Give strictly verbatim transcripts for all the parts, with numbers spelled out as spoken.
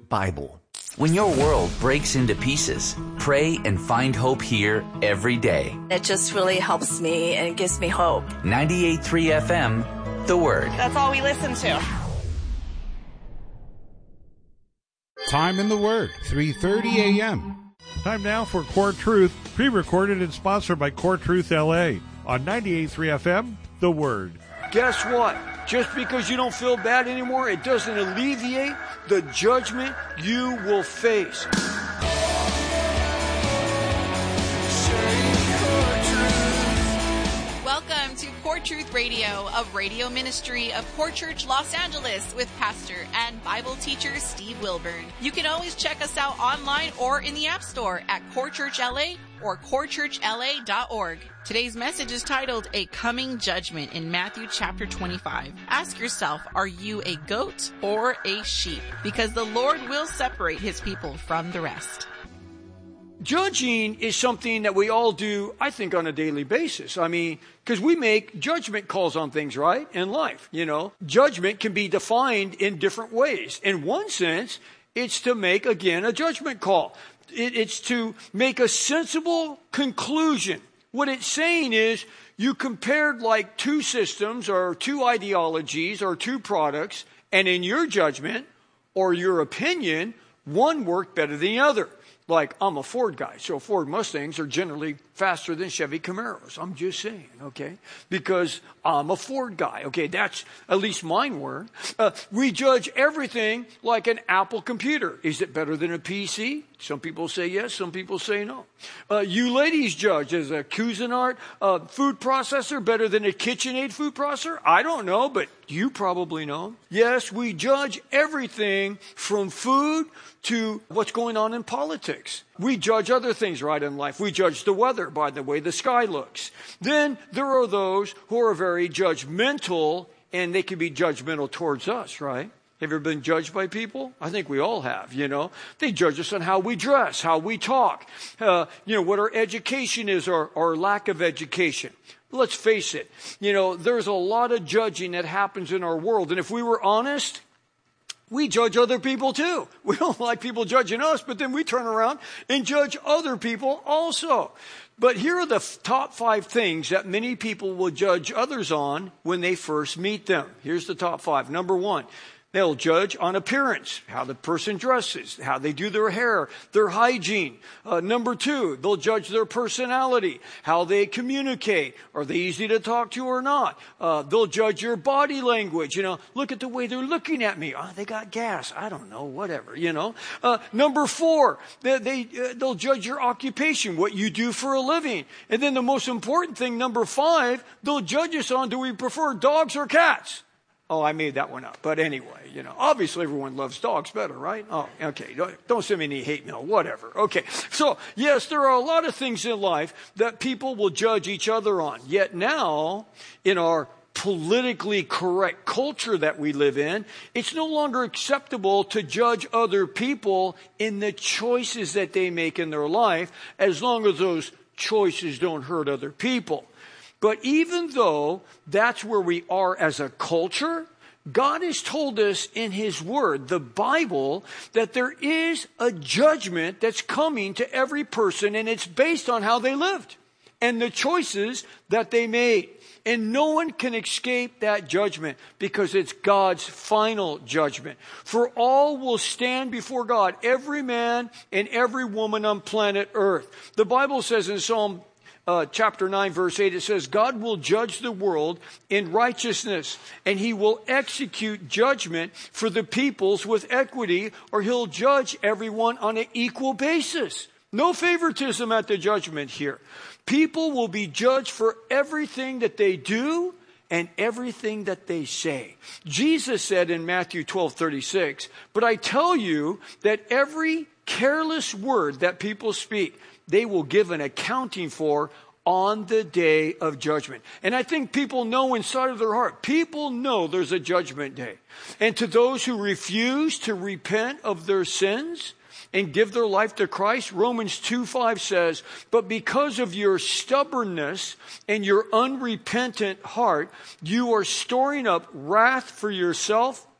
Bible. When your world breaks into pieces, pray and find hope here every day. It just really helps me and gives me hope. ninety-eight point three F M, The Word. That's all we listen to. Time in the Word, three thirty a.m. Time now for Core Truth, pre-recorded and sponsored by Core Truth L A on ninety-eight point three F M, The Word. Guess what? Just because you don't feel bad anymore, it doesn't alleviate the judgment you will face. Welcome to Core Truth Radio, a radio ministry of Core Church Los Angeles with pastor and Bible teacher Steve Wilburn. You can always check us out online or in the App Store at Core Church L A or core church l a dot org. Today's message is titled A Coming Judgment in Matthew chapter twenty-five. Ask yourself, are you a goat or a sheep? Because the Lord will separate his people from the rest. Judging is something that we all do, I think, on a daily basis. I mean, because we make judgment calls on things, right, in life, you know. Judgment can be defined in different ways. In one sense, it's to make, again, a judgment call. It, it's to make a sensible conclusion. What it's saying is you compared like two systems or two ideologies or two products, and in your judgment or your opinion, one worked better than the other. Like, I'm a Ford guy, so Ford Mustangs are generally faster than Chevy Camaros. I'm just saying, okay? Because I'm a Ford guy. Okay, that's at least mine were. Uh, we judge everything like an Apple computer. Is it better than a P C? Some people say yes, some people say no. Uh, you ladies judge, is a Cuisinart uh, food processor better than a KitchenAid food processor? I don't know, but you probably know. Yes, we judge everything from food to what's going on in politics. We judge other things right in life. We judge the weather by the way the sky looks. Then there are those who are very judgmental, and they can be judgmental towards us, right? Have you ever been judged by people? I think we all have, you know. They judge us on how we dress, how we talk, uh, you know, what our education is or our lack of education. Let's face it, you know, there's a lot of judging that happens in our world. And if we were honest, we judge other people too. We don't like people judging us, but then we turn around and judge other people also. But here are the f- top five things that many people will judge others on when they first meet them. Here's the top five. Number one, they'll judge on appearance, how the person dresses, how they do their hair, their hygiene. Uh, number two, they'll judge their personality, how they communicate. Are they easy to talk to or not? Uh, they'll judge your body language. You know, look at the way they're looking at me. Oh, they got gas. I don't know, whatever, you know. Uh, number four, they, they, uh, they'll judge your occupation, what you do for a living. And then the most important thing, number five, they'll judge us on, do we prefer dogs or cats? Oh, I made that one up. But anyway, you know, obviously everyone loves dogs better, right? Oh, okay. Don't send me any hate mail, whatever. Okay. So, yes, there are a lot of things in life that people will judge each other on. Yet now, in our politically correct culture that we live in, it's no longer acceptable to judge other people in the choices that they make in their life, as long as those choices don't hurt other people. But even though that's where we are as a culture, God has told us in His Word, the Bible, that there is a judgment that's coming to every person, and it's based on how they lived and the choices that they made. And no one can escape that judgment because it's God's final judgment. For all will stand before God, every man and every woman on planet Earth. The Bible says in Psalm Uh, chapter nine, verse eight, it says, God will judge the world in righteousness, and He will execute judgment for the peoples with equity, or He'll judge everyone on an equal basis. No favoritism at the judgment here. People will be judged for everything that they do and everything that they say. Jesus said in Matthew twelve thirty-six, but I tell you that every careless word that people speak, they will give an accounting for on the day of judgment. And I think people know inside of their heart, people know there's a judgment day. And to those who refuse to repent of their sins and give their life to Christ, Romans two five says, but because of your stubbornness and your unrepentant heart, you are storing up wrath for yourself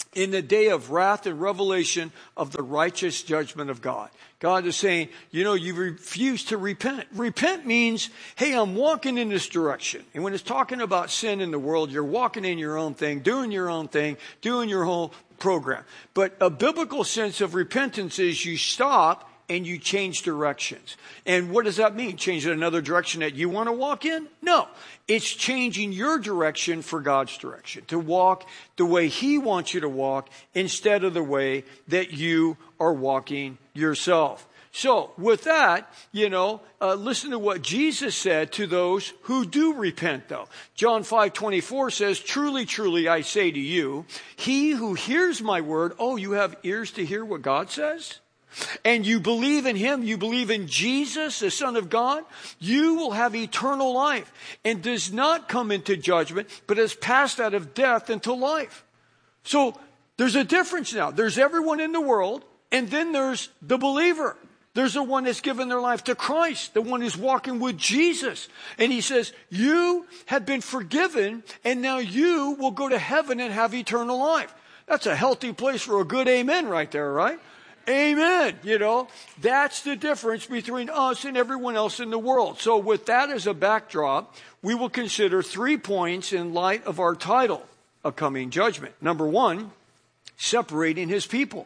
in the day of wrath and revelation of the righteous judgment of God. God is saying, you know, you refuse to repent. Repent means, hey, I'm walking in this direction. And when it's talking about sin in the world, you're walking in your own thing, doing your own thing, doing your whole program. But a biblical sense of repentance is you stop and you change directions. And what does that mean? Change in another direction that you want to walk in? No. It's changing your direction for God's direction. To walk the way He wants you to walk instead of the way that you are walking yourself. So with that, you know, uh, listen to what Jesus said to those who do repent, though. John five twenty-four says, truly, truly, I say to you, he who hears my word, oh, you have ears to hear what God says? And you believe in Him, you believe in Jesus, the Son of God, you will have eternal life and does not come into judgment, but has passed out of death into life. So there's a difference now. There's everyone in the world, and then there's the believer. There's the one that's given their life to Christ, the one who's walking with Jesus. And He says, you have been forgiven, and now you will go to heaven and have eternal life. That's a healthy place for a good amen right there, right? Amen. You know, that's the difference between us and everyone else in the world. So with that as a backdrop, we will consider three points in light of our title, A Coming Judgment. Number one, separating His people.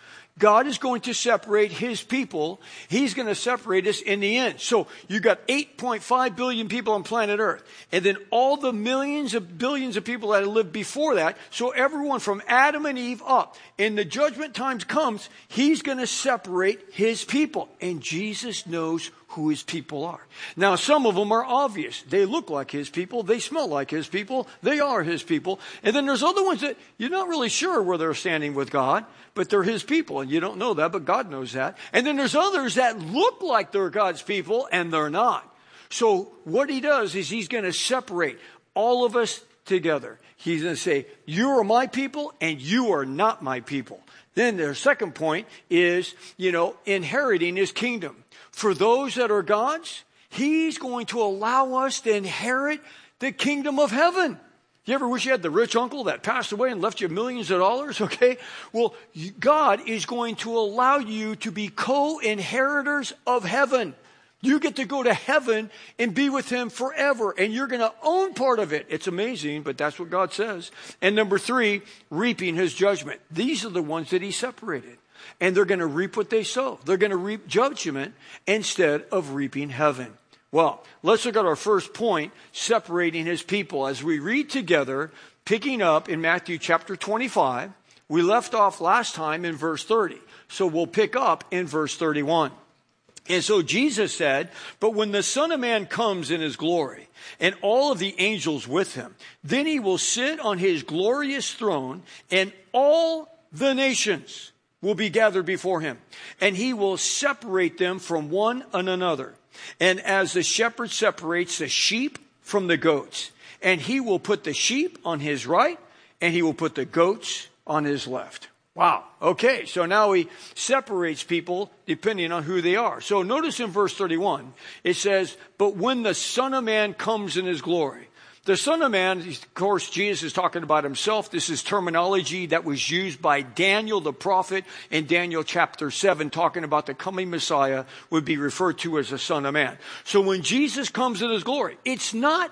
God is going to separate His people. He's going to separate us in the end. So you got eight point five billion people on planet Earth. And then all the millions of billions of people that have lived before that. So everyone from Adam and Eve up. And the judgment times comes, He's going to separate His people. And Jesus knows who His people are. Now, some of them are obvious. They look like His people. They smell like His people. They are His people. And then there's other ones that you're not really sure where they're standing with God, but they're His people. And you don't know that, but God knows that. And then there's others that look like they're God's people, and they're not. So what He does is He's going to separate all of us together. He's going to say, you are my people, and you are not my people. Then their second point is, you know, inheriting His kingdom. For those that are God's, He's going to allow us to inherit the kingdom of heaven. You ever wish you had the rich uncle that passed away and left you millions of dollars? Okay. Well, God is going to allow you to be co-inheritors of heaven. You get to go to heaven and be with Him forever, and you're going to own part of it. It's amazing, but that's what God says. And number three, reaping His judgment. These are the ones that He separated. And they're going to reap what they sow. They're going to reap judgment instead of reaping heaven. Well, let's look at our first point, separating His people. As we read together, picking up in Matthew chapter twenty-five, we left off last time in verse thirty. So we'll pick up in verse thirty-one. And so Jesus said, but when the Son of Man comes in His glory, and all of the angels with Him, then He will sit on His glorious throne, and all the nations will be gathered before Him, and He will separate them from one and another. And as the shepherd separates the sheep from the goats, and He will put the sheep on His right, and He will put the goats on His left. Wow. Okay. So now He separates people depending on who they are. So notice in verse thirty-one, it says, but when the Son of Man comes in His glory. The Son of Man, of course, Jesus is talking about Himself. This is terminology that was used by Daniel the prophet in Daniel chapter seven, talking about the coming Messiah would be referred to as the Son of Man. So when Jesus comes in His glory, it's not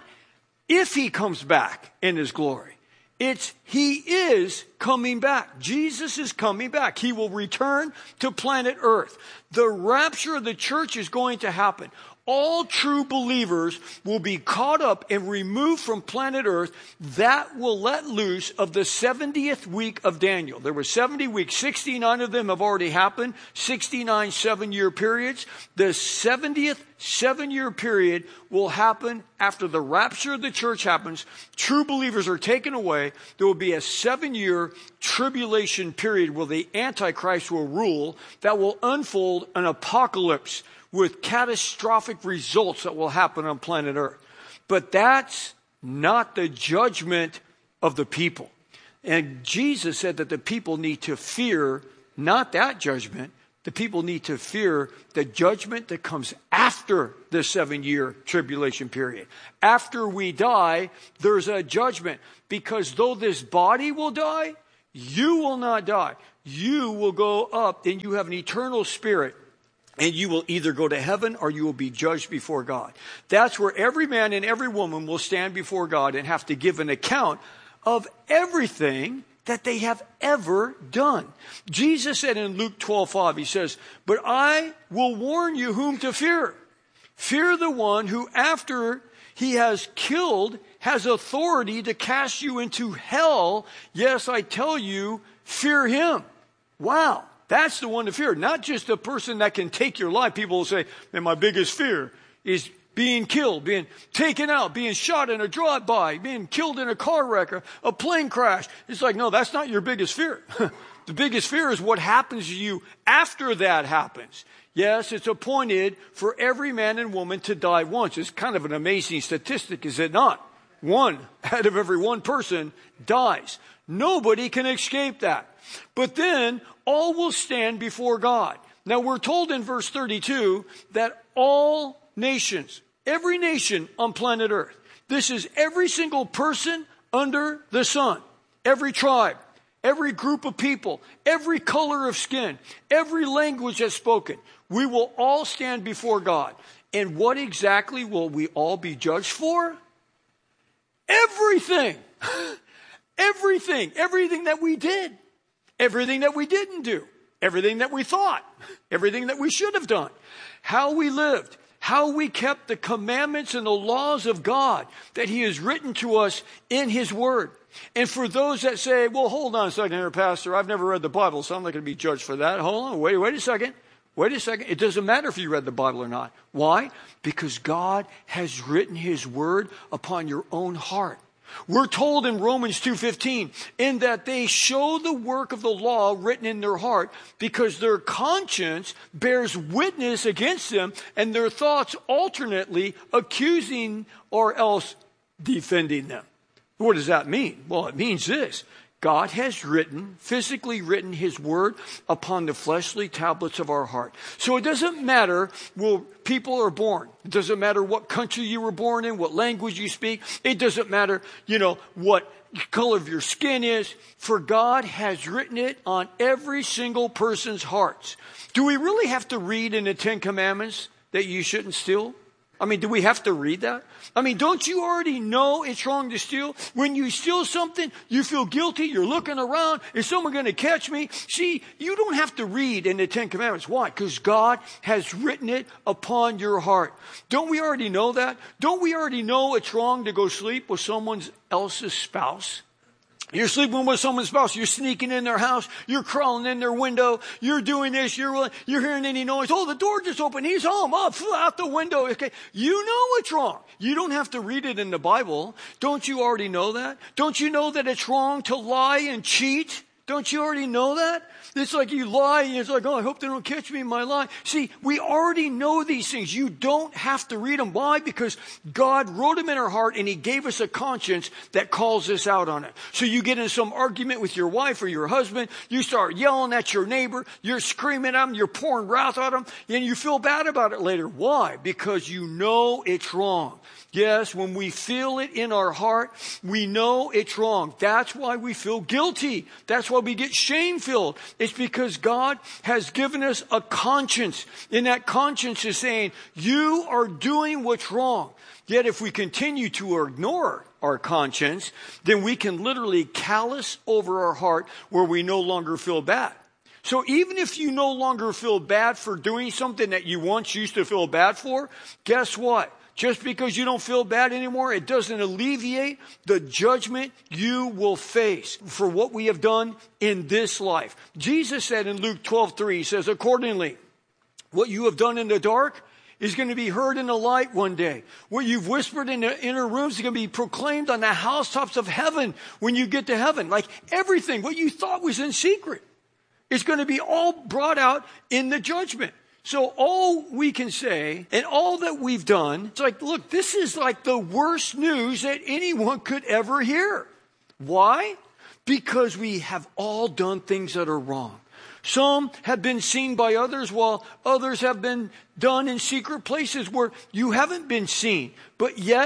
if He comes back in His glory. It's He is coming back. Jesus is coming back. He will return to planet Earth. The rapture of the church is going to happen. All true believers will be caught up and removed from planet Earth. That will let loose of the seventieth week of Daniel. There were seventy weeks. sixty-nine of them have already happened. sixty-nine seven-year periods. The seventieth seven-year period will happen after the rapture of the church happens. True believers are taken away. There will be a seven-year tribulation period where the Antichrist will rule. That will unfold an apocalypse with catastrophic results that will happen on planet Earth. But that's not the judgment of the people. And Jesus said that the people need to fear not that judgment. The people need to fear the judgment that comes after the seven-year tribulation period. After we die, there's a judgment. Because though this body will die, You will not die. You will go up and you have an eternal spirit. And you will either go to heaven or you will be judged before God. That's where every man and every woman will stand before God and have to give an account of everything that they have ever done. Jesus said in Luke twelve five, he says, but I will warn you whom to fear. Fear the one who after he has killed has authority to cast you into hell. Yes, I tell you, fear him. Wow. That's the one to fear, not just a person that can take your life. People will say, man, my biggest fear is being killed, being taken out, being shot in a drive-by, being killed in a car wreck, or a plane crash. It's like, no, that's not your biggest fear. The biggest fear is what happens to you after that happens. Yes, it's appointed for every man and woman to die once. It's kind of an amazing statistic, is it not? One out of every one person dies. Nobody can escape that. But then all will stand before God. Now we're told in verse thirty-two that all nations, every nation on planet Earth, this is every single person under the sun, every tribe, every group of people, every color of skin, every language that's spoken, we will all stand before God. And what exactly will we all be judged for? Everything. Everything. Everything that we did. Everything that we didn't do. Everything that we thought. Everything that we should have done. How we lived. How we kept the commandments and the laws of God that he has written to us in his word. And for those that say, well, hold on a second here, Pastor. I've never read the Bible, so I'm not going to be judged for that. Hold on. Wait, wait a second. Wait a second. It doesn't matter if you read the Bible or not. Why? Because God has written his word upon your own heart. We're told in Romans two fifteen, in that they show the work of the law written in their heart, because their conscience bears witness against them, and their thoughts alternately accusing or else defending them. What does that mean? Well, it means this. God has written, physically written his word upon the fleshly tablets of our heart. So it doesn't matter where people are born. It doesn't matter what country you were born in, what language you speak. It doesn't matter, you know, what color of your skin is. For God has written it on every single person's hearts. Do we really have to read in the Ten Commandments that you shouldn't steal? I mean, do we have to read that? I mean, don't you already know it's wrong to steal? When you steal something, you feel guilty. You're looking around. Is someone going to catch me? See, you don't have to read in the Ten Commandments. Why? Because God has written it upon your heart. Don't we already know that? Don't we already know it's wrong to go sleep with someone else's spouse? You're sleeping with someone's spouse. You're sneaking in their house. You're crawling in their window. You're doing this. You're you're hearing any noise. Oh, the door just opened. He's home. Oh, out the window. Okay, you know it's wrong. You don't have to read it in the Bible. Don't you already know that? Don't you know that it's wrong to lie and cheat? Don't you already know that? It's like you lie and it's like, oh, I hope they don't catch me in my lie. See, we already know these things. You don't have to read them. Why? Because God wrote them in our heart and he gave us a conscience that calls us out on it. So you get in some argument with your wife or your husband. You start yelling at your neighbor. You're screaming at them. You're pouring wrath at them. And you feel bad about it later. Why? Because you know it's wrong. Yes, when we feel it in our heart, we know it's wrong. That's why we feel guilty. That's why we get shame-filled. It's because God has given us a conscience. And that conscience is saying, you are doing what's wrong. Yet if we continue to ignore our conscience, then we can literally callous over our heart where we no longer feel bad. So even if you no longer feel bad for doing something that you once used to feel bad for, guess what? Just because you don't feel bad anymore, it doesn't alleviate the judgment you will face for what we have done in this life. Jesus said in Luke twelve three, he says, accordingly, what you have done in the dark is going to be heard in the light one day. What you've whispered in the inner rooms is going to be proclaimed on the housetops of heaven when you get to heaven. Like everything, what you thought was in secret, is going to be all brought out in the judgment. So all we can say and all that we've done, it's like, look, this is like the worst news that anyone could ever hear. Why? Because we have all done things that are wrong. Some have been seen by others while others have been done in secret places where you haven't been seen. But yet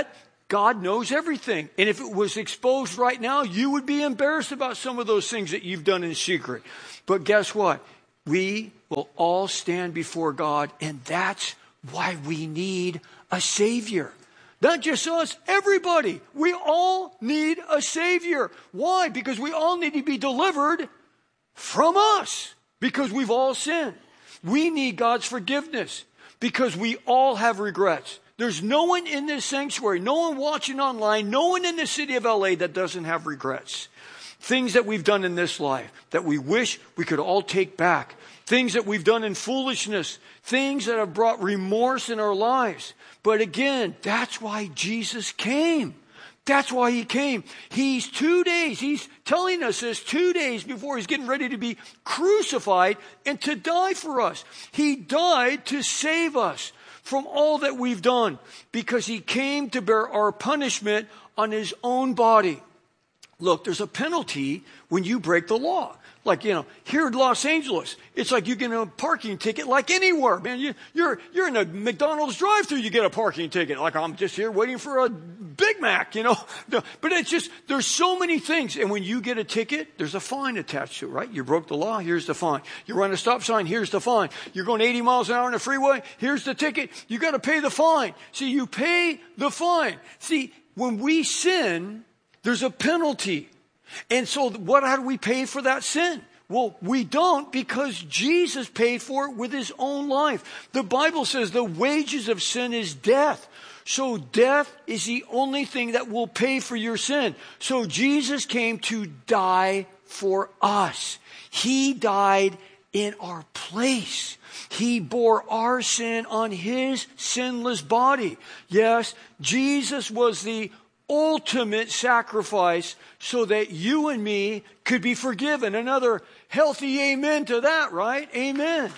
God knows everything. And if it was exposed right now, you would be embarrassed about some of those things that you've done in secret. But guess what? We will all stand before God, and that's why we need a Savior. Not just us, everybody. We all need a Savior. Why? Because we all need to be delivered from us, because we've all sinned. We need God's forgiveness because we all have regrets. There's no one in this sanctuary, no one watching online, no one in the city of L A that doesn't have regrets. Things that we've done in this life that we wish we could all take back. Things that we've done in foolishness. Things that have brought remorse in our lives. But again, that's why Jesus came. That's why he came. He's two days, he's telling us this two days before he's getting ready to be crucified and to die for us. He died to save us from all that we've done because he came to bear our punishment on his own body. Look, there's a penalty when you break the law. Like, you know, here in Los Angeles, it's like you get a parking ticket like anywhere, man. You, you're, you're in a McDonald's drive-thru, you get a parking ticket. Like, I'm just here waiting for a Big Mac, you know. But it's just, there's so many things. And when you get a ticket, there's a fine attached to it, right? You broke the law, here's the fine. You run a stop sign, here's the fine. You're going eighty miles an hour on the freeway, here's the ticket. You got to pay the fine. See, you pay the fine. See, when we sin, there's a penalty. And so what, how do we pay for that sin? Well, we don't, because Jesus paid for it with his own life. The Bible says the wages of sin is death. So death is the only thing that will pay for your sin. So Jesus came to die for us. He died in our place. He bore our sin on his sinless body. Yes, Jesus was the ultimate sacrifice so that you and me could be forgiven. Another healthy amen to that, right? Amen.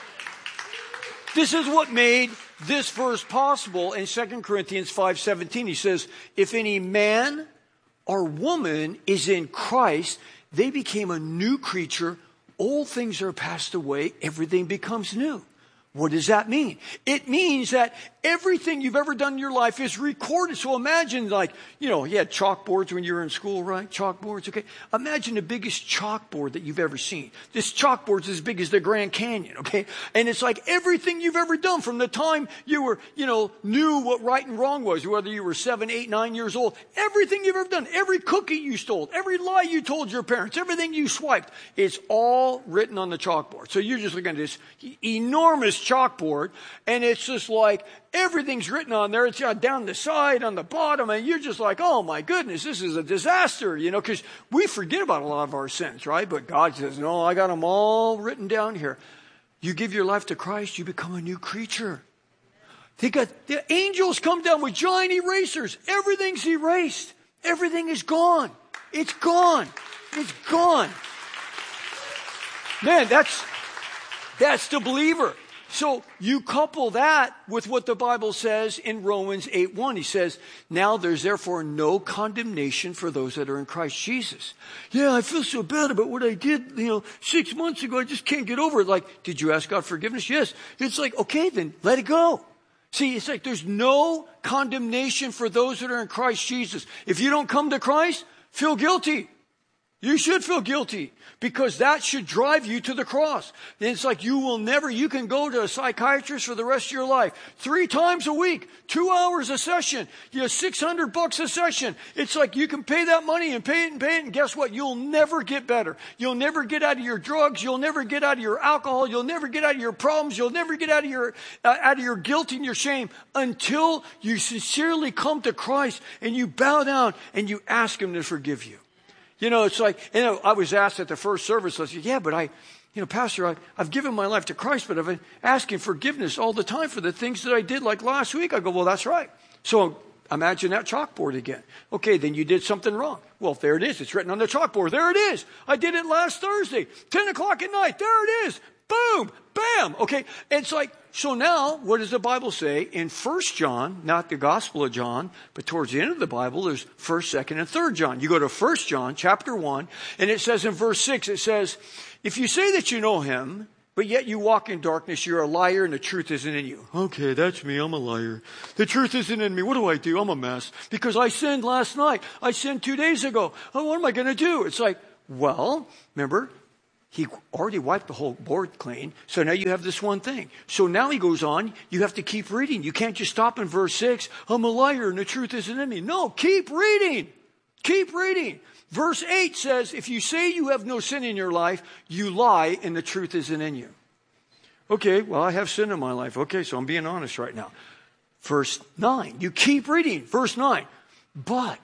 This is what made this verse possible in Second Corinthians five seventeen. He says, if any man or woman is in Christ, they became a new creature. Old things are passed away. Everything becomes new. What does that mean? It means that everything you've ever done in your life is recorded. So imagine, like, you know, you had chalkboards when you were in school, right? Chalkboards, okay? Imagine the biggest chalkboard that you've ever seen. This chalkboard's as big as the Grand Canyon, okay? And it's like everything you've ever done from the time you were, you know, knew what right and wrong was, whether you were seven, eight, nine years old. Everything you've ever done, every cookie you stole, every lie you told your parents, everything you swiped, it's all written on the chalkboard. So you're just looking at this enormous chalkboard, and it's just like everything's written on there. It's down the side, on the bottom, and you're just like, oh my goodness, this is a disaster, you know, because we forget about a lot of our sins, right? But God says, no, I got them all written down here. You give your life to Christ, you become a new creature. They got, the angels come down with giant erasers. Everything's erased. Everything is gone. It's gone. It's gone. Man, that's, that's the believer. So you couple that with what the Bible says in Romans eight one. He says, now there's therefore no condemnation for those that are in Christ Jesus. Yeah, I feel so bad about what I did, you know, six months ago. I just can't get over it. Like, did you ask God forgiveness? Yes. It's like, okay, then let it go. See, it's like there's no condemnation for those that are in Christ Jesus. If you don't come to Christ, feel guilty. You should feel guilty, because that should drive you to the cross. And it's like you will never, you can go to a psychiatrist for the rest of your life. Three times a week, two hours a session, you know, six hundred bucks a session. It's like you can pay that money and pay it and pay it, and guess what? You'll never get better. You'll never get out of your drugs. You'll never get out of your alcohol. You'll never get out of your problems. You'll never get out of your, uh, out of your guilt and your shame until you sincerely come to Christ and you bow down and you ask him to forgive you. You know, it's like, you know, I was asked at the first service, I said, yeah, but I, you know, Pastor, I, I've given my life to Christ, but I've been asking forgiveness all the time for the things that I did like last week. I go, well, that's right. So imagine that chalkboard again. Okay, then you did something wrong. Well, there it is. It's written on the chalkboard. There it is. I did it last Thursday, ten o'clock at night. There it is. Boom, bam. Okay, it's like, so now, what does the Bible say? In First John, not the Gospel of John, but towards the end of the Bible, there's First, Second, and Third John. You go to First John, chapter one, and it says in verse six, it says, if you say that you know him, but yet you walk in darkness, you're a liar and the truth isn't in you. Okay, that's me, I'm a liar. The truth isn't in me. What do I do? I'm a mess. Because I sinned last night. I sinned two days ago. Oh, what am I going to do? It's like, well, remember, he already wiped the whole board clean, so now you have this one thing. So now he goes on, you have to keep reading. You can't just stop in verse six, I'm a liar and the truth isn't in me. No, keep reading. Keep reading. Verse eight says, if you say you have no sin in your life, you lie and the truth isn't in you. Okay, well, I have sin in my life. Okay, so I'm being honest right now. Verse nine, you keep reading. Verse nine, but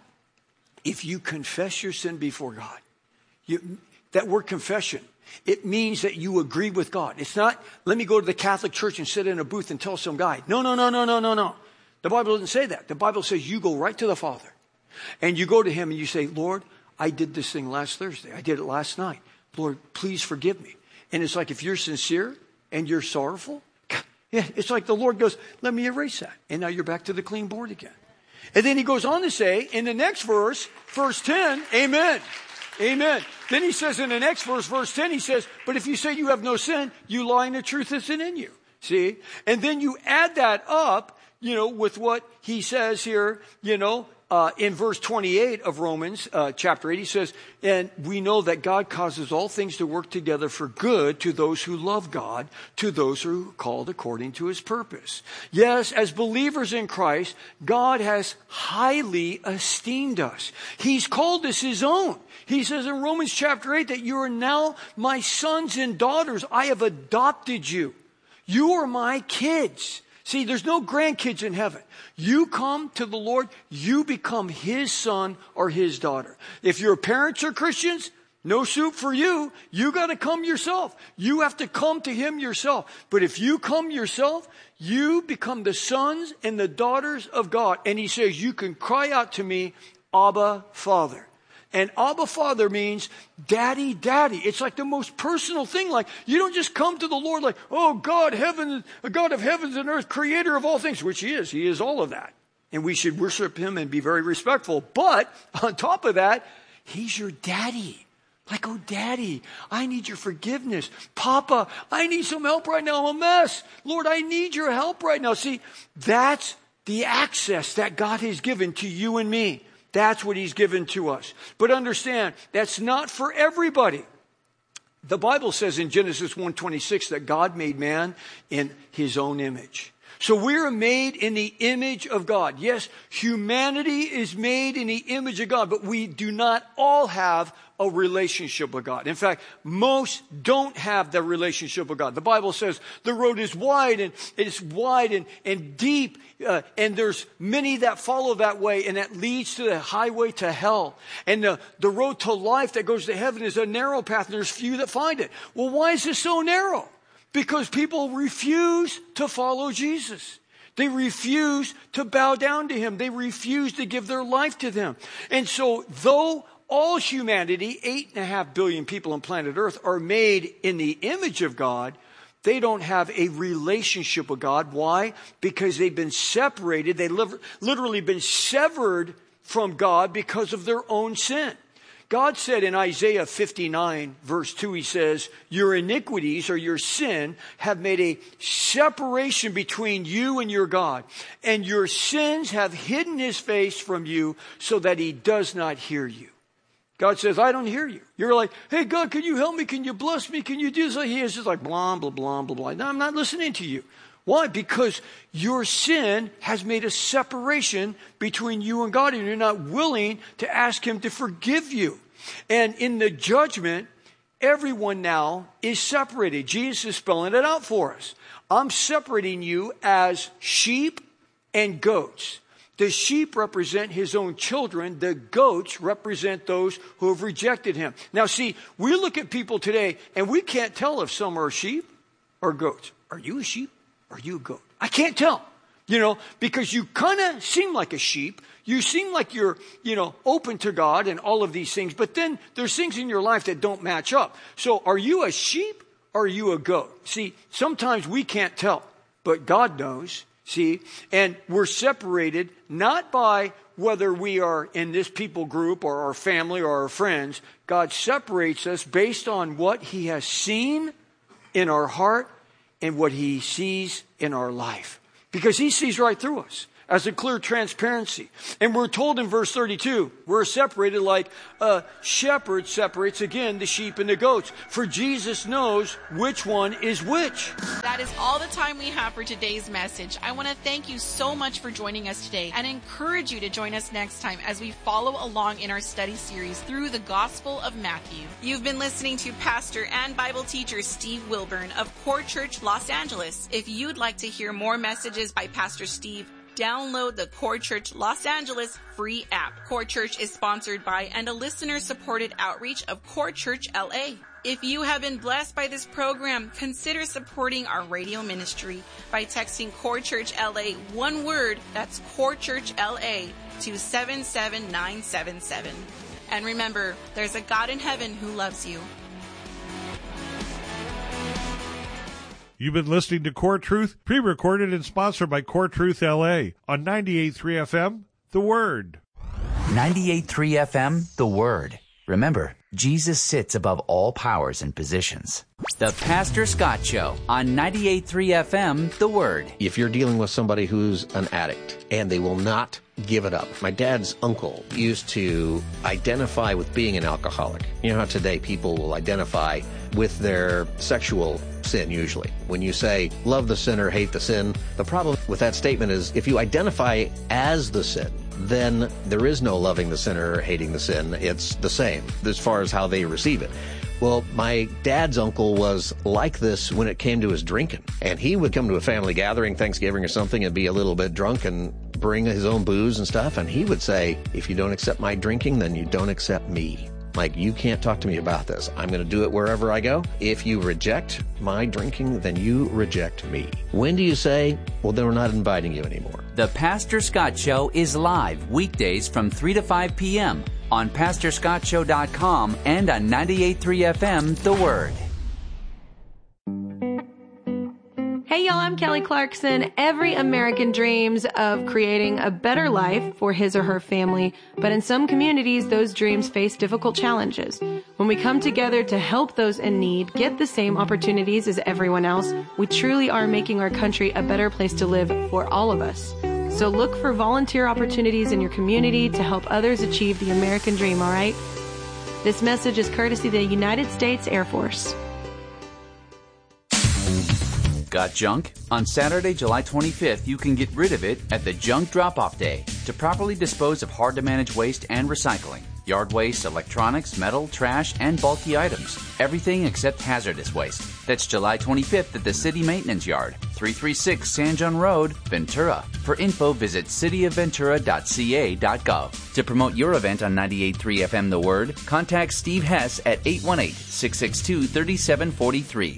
if you confess your sin before God, you, that word confession, it means that you agree with God. It's not, let me go to the Catholic Church and sit in a booth and tell some guy. No, no, no, no, no, no, no. The Bible doesn't say that. The Bible says you go right to the Father. And you go to him and you say, Lord, I did this thing last Thursday. I did it last night. Lord, please forgive me. And it's like if you're sincere and you're sorrowful, yeah, it's like the Lord goes, let me erase that. And now you're back to the clean board again. And then he goes on to say in the next verse, verse ten, amen. Amen. Then he says in the next verse, verse ten, he says, but if you say you have no sin, you lie and the truth isn't in you. See? And then you add that up, you know, with what he says here, you know, Uh, in verse twenty-eight of Romans uh, chapter eight, he says, and we know that God causes all things to work together for good to those who love God, to those who are called according to his purpose. Yes, as believers in Christ, God has highly esteemed us. He's called us his own. He says in Romans chapter eight that you are now my sons and daughters. I have adopted you. You are my kids. See, there's no grandkids in heaven. You come to the Lord, you become his son or his daughter. If your parents are Christians, no soup for you. You got to come yourself. You have to come to him yourself. But if you come yourself, you become the sons and the daughters of God. And he says, you can cry out to me, Abba, Father. And Abba Father means daddy, daddy. It's like the most personal thing. Like you don't just come to the Lord like, oh God, heaven, a God of heavens and earth, creator of all things, which he is. He is all of that. And we should worship him and be very respectful. But on top of that, he's your daddy. Like, oh daddy, I need your forgiveness. Papa, I need some help right now. I'm a mess. Lord, I need your help right now. See, that's the access that God has given to you and me. That's what he's given to us. But understand, that's not for everybody. The Bible says in Genesis one twenty-six that God made man in his own image. So we're made in the image of God. Yes, humanity is made in the image of God, but we do not all have a relationship with God. In fact, most don't have the relationship with God. The Bible says the road is wide and it's wide and, and deep, uh, and there's many that follow that way, and that leads to the highway to hell. And the, the road to life that goes to heaven is a narrow path, and there's few that find it. Well, why is it so narrow? Because people refuse to follow Jesus. They refuse to bow down to him. They refuse to give their life to them. And so though all humanity, eight and a half billion people on planet Earth, are made in the image of God, they don't have a relationship with God. Why? Because they've been separated. They've literally been severed from God because of their own sin. God said in Isaiah fifty-nine, verse two, he says, your iniquities or your sin have made a separation between you and your God, and your sins have hidden his face from you so that he does not hear you. God says, I don't hear you. You're like, hey, God, can you help me? Can you bless me? Can you do this? He is just like, blah, blah, blah, blah, blah. No, I'm not listening to you. Why? Because your sin has made a separation between you and God, and you're not willing to ask him to forgive you. And in the judgment, everyone now is separated. Jesus is spelling it out for us. I'm separating you as sheep and goats. The sheep represent his own children. The goats represent those who have rejected him. Now see, we look at people today and we can't tell if some are sheep or goats. Are you a sheep? Are you a goat? I can't tell, you know, because you kind of seem like a sheep. You seem like you're, you know, open to God and all of these things. But then there's things in your life that don't match up. So are you a sheep or are you a goat? See, sometimes we can't tell, but God knows. See, and we're separated not by whether we are in this people group or our family or our friends. God separates us based on what he has seen in our heart and what he sees in our life. Because he sees right through us as a clear transparency. And we're told in verse thirty-two, we're separated like a shepherd separates again the sheep and the goats. For Jesus knows which one is which. That is all the time we have for today's message. I want to thank you so much for joining us today and encourage you to join us next time as we follow along in our study series through the Gospel of Matthew. You've been listening to Pastor and Bible teacher Steve Wilburn of Core Church Los Angeles. If you'd like to hear more messages by Pastor Steve, download the Core Church Los Angeles free app. Core Church is sponsored by and a listener-supported outreach of Core Church L A. If you have been blessed by this program, consider supporting our radio ministry by texting Core Church L A, one word, that's Core Church L A, to seven seven nine seven seven. And remember, there's a God in heaven who loves you. You've been listening to Core Truth, pre-recorded and sponsored by Core Truth L A on ninety-eight point three F M, The Word. ninety-eight point three F M, The Word. Remember, Jesus sits above all powers and positions. The Pastor Scott Show on ninety-eight point three F M, The Word. If you're dealing with somebody who's an addict and they will not give it up. My dad's uncle used to identify with being an alcoholic. You know how today people will identify with their sexual sin usually. When you say, love the sinner, hate the sin, the problem with that statement is if you identify as the sin, then there is no loving the sinner or hating the sin. It's the same as far as how they receive it. Well, my dad's uncle was like this when it came to his drinking. And he would come to a family gathering, Thanksgiving or something, and be a little bit drunk and bring his own booze and stuff. And he would say, if you don't accept my drinking, then you don't accept me. Like, you can't talk to me about this. I'm going to do it wherever I go. If you reject my drinking, then you reject me. When do you say, well, then we're not inviting you anymore? The Pastor Scott Show is live weekdays from three to five p.m. on pastor scott show dot com and on ninety-eight point three F M, The Word. Hey y'all, I'm Kelly Clarkson. Every American dreams of creating a better life for his or her family, but in some communities, those dreams face difficult challenges. When we come together to help those in need get the same opportunities as everyone else, we truly are making our country a better place to live for all of us. So look for volunteer opportunities in your community to help others achieve the American dream, all right? This message is courtesy of the United States Air Force. Got junk? On Saturday, July twenty-fifth, you can get rid of it at the Junk Drop-Off Day to properly dispose of hard-to-manage waste and recycling. Yard waste, electronics, metal, trash, and bulky items. Everything except hazardous waste. That's July twenty-fifth at the City Maintenance Yard, three thirty-six San John Road, Ventura. For info, visit city of ventura dot c a dot gov. To promote your event on ninety-eight point three F M The Word, contact Steve Hess at eight one eight, six six two, three seven four three.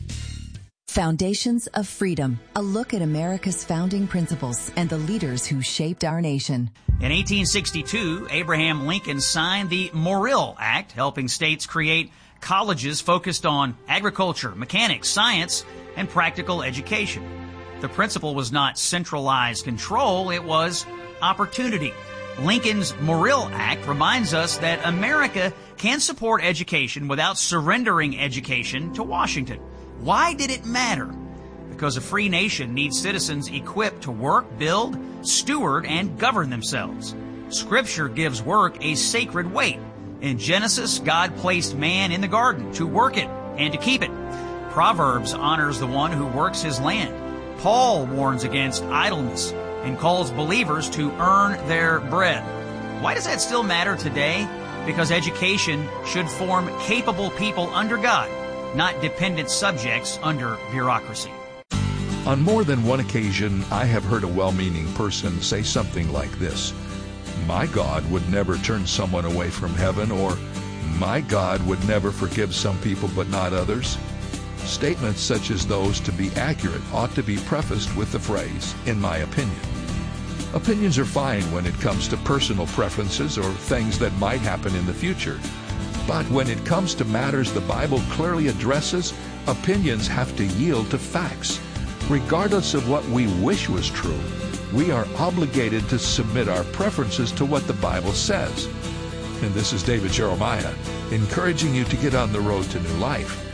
Foundations of Freedom, a look at America's founding principles and the leaders who shaped our nation. In eighteen sixty-two, Abraham Lincoln signed the Morrill Act, helping states create colleges focused on agriculture, mechanics, science, and practical education. The principle was not centralized control, it was opportunity. Lincoln's Morrill Act reminds us that America can support education without surrendering education to Washington. Why did it matter? Because a free nation needs citizens equipped to work, build, steward, and govern themselves. Scripture gives work a sacred weight. In Genesis, God placed man in the garden to work it and to keep it. Proverbs honors the one who works his land. Paul warns against idleness and calls believers to earn their bread. Why does that still matter today? Because education should form capable people under God, not dependent subjects under bureaucracy. On more than one occasion, I have heard a well-meaning person say something like this: my God would never turn someone away from heaven, or my God would never forgive some people but not others. Statements such as those, to be accurate, ought to be prefaced with the phrase, in my opinion. Opinions are fine when it comes to personal preferences or things that might happen in the future. But when it comes to matters the Bible clearly addresses, opinions have to yield to facts. Regardless of what we wish was true, we are obligated to submit our preferences to what the Bible says. And this is David Jeremiah, encouraging you to get on the road to new life.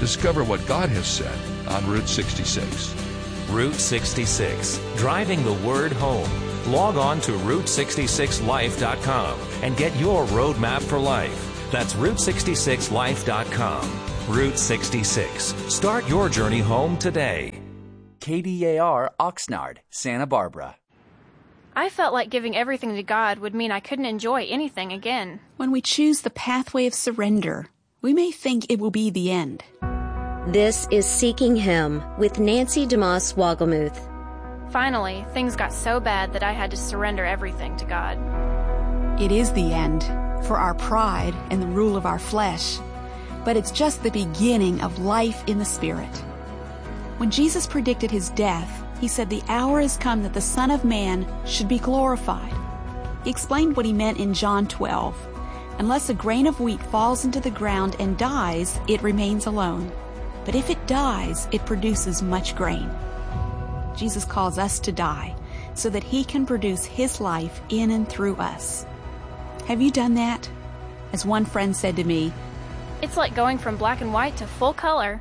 Discover what God has said on Route sixty-six. Route sixty-six, driving the word home. Log on to route sixty-six life dot com and get your roadmap for life. That's route sixty-six life dot com. Route sixty-six. Start your journey home today. K D A R Oxnard, Santa Barbara. I felt like giving everything to God would mean I couldn't enjoy anything again. When we choose the pathway of surrender, we may think it will be the end. This is Seeking Him with Nancy DeMoss Wogelmuth. Finally, things got so bad that I had to surrender everything to God. It is the end for our pride and the rule of our flesh, but it's just the beginning of life in the Spirit. When Jesus predicted his death, he said the hour has come that the Son of Man should be glorified. He explained what he meant in John twelve. Unless a grain of wheat falls into the ground and dies, it remains alone. But if it dies, it produces much grain. Jesus calls us to die so that he can produce his life in and through us. Have you done that? As one friend said to me, it's like going from black and white to full color.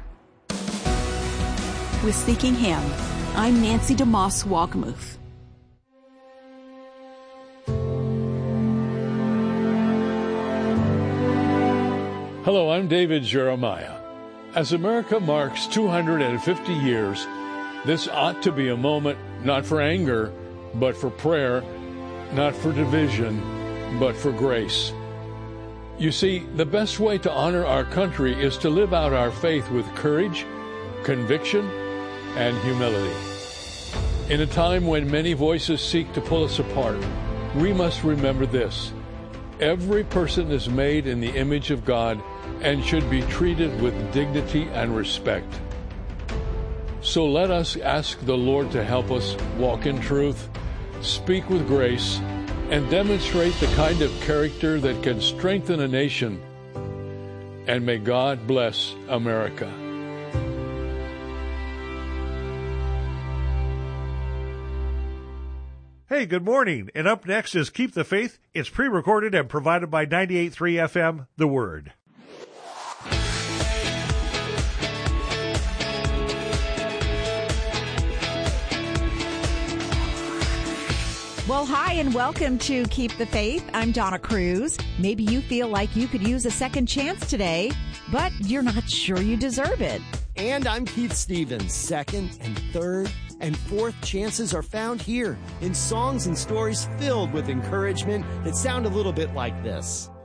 With Seeking Him, I'm Nancy DeMoss Wogelmuth. Hello, I'm David Jeremiah. As America marks two hundred fifty years, this ought to be a moment not for anger, but for prayer, not for division, but for grace. You see, the best way to honor our country is to live out our faith with courage, conviction, and humility. In a time when many voices seek to pull us apart, we must remember this. Every person is made in the image of God and should be treated with dignity and respect. So let us ask the Lord to help us walk in truth, speak with grace, and demonstrate the kind of character that can strengthen a nation. And may God bless America. Hey, good morning. And up next is Keep the Faith. It's pre-recorded and provided by ninety-eight point three F M, The Word. Well, hi, and welcome to Keep the Faith. I'm Donna Cruz. Maybe you feel like you could use a second chance today, but you're not sure you deserve it. And I'm Keith Stevens. Second and third and fourth chances are found here in songs and stories filled with encouragement that sound a little bit like this.